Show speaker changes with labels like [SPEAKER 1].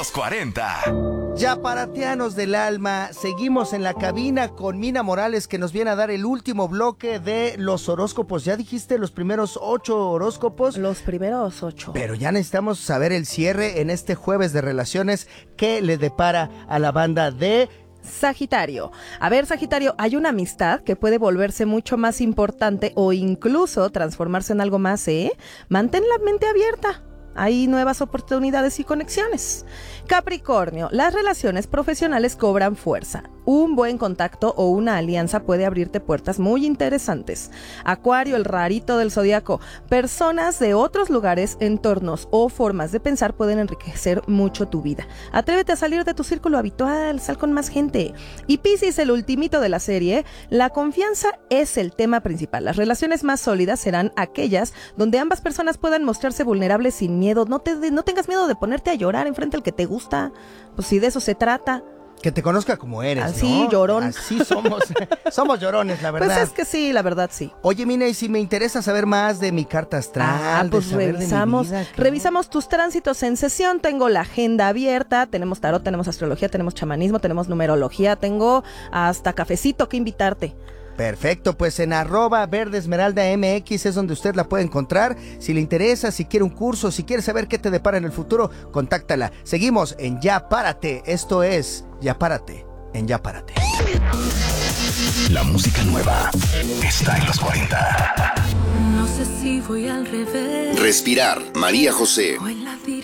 [SPEAKER 1] los 40.
[SPEAKER 2] Yaparatianos del alma, seguimos en la cabina con Mina Morales, que nos viene a dar el último bloque de los horóscopos. Ya dijiste los primeros 8 horóscopos.
[SPEAKER 3] Los primeros 8.
[SPEAKER 2] Pero ya necesitamos saber el cierre en este jueves de relaciones que le depara a la banda de
[SPEAKER 3] Sagitario. A ver, Sagitario, hay una amistad que puede volverse mucho más importante o incluso transformarse en algo más, ¿eh? Mantén la mente abierta. Hay nuevas oportunidades y conexiones. Capricornio, las relaciones profesionales cobran fuerza. Un buen contacto o una alianza puede abrirte puertas muy interesantes. Acuario, el rarito del zodiaco. Personas de otros lugares, entornos o formas de pensar pueden enriquecer mucho tu vida. Atrévete a salir de tu círculo habitual, sal con más gente. Y Piscis, el ultimito de la serie. La confianza es el tema principal. Las relaciones más sólidas serán aquellas donde ambas personas puedan mostrarse vulnerables sin miedo. No tengas miedo de ponerte a llorar enfrente al que te gusta. Pues si de eso se trata.
[SPEAKER 2] que te conozca como eres,
[SPEAKER 3] así,
[SPEAKER 2] ¿no?
[SPEAKER 3] llorón.
[SPEAKER 2] Así somos, somos llorones, la verdad.
[SPEAKER 3] Pues es que sí, la verdad sí.
[SPEAKER 2] Oye, Mina, y si me interesa saber más de mi carta astral,
[SPEAKER 3] pues
[SPEAKER 2] de saber
[SPEAKER 3] revisamos,
[SPEAKER 2] de mi vida,
[SPEAKER 3] revisamos tus tránsitos en sesión. Tengo la agenda abierta, tenemos tarot, tenemos astrología, tenemos chamanismo, tenemos numerología, tengo hasta cafecito que invitarte.
[SPEAKER 2] Perfecto, pues en @verdesmeraldamx es donde usted la puede encontrar. Si le interesa, si quiere un curso, si quiere saber qué te depara en el futuro, contáctala. Seguimos en Ya Párate. Esto es Ya Párate en Ya Párate.
[SPEAKER 1] La música nueva está en los 40.
[SPEAKER 4] No sé si voy al revés.
[SPEAKER 5] Respirar, María José.
[SPEAKER 4] O en la dirección